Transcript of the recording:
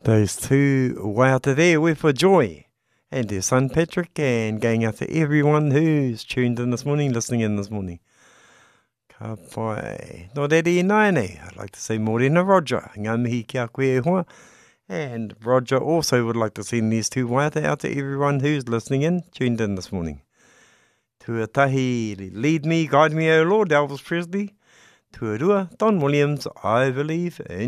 Those two waiata there were for Joy and their son Patrick, and going out to everyone who's tuned in this morning, listening in this morning. Ka pai. No reri naene. I'd like to say morena Roger. Ngā mihi kia koe e hoa. And Roger also would like to send these two waiata out to everyone who's listening in, tuned in this morning. Tuatahi, lead me, guide me, O Lord, Elvis Presley. Tuarua, Don Williams, I believe in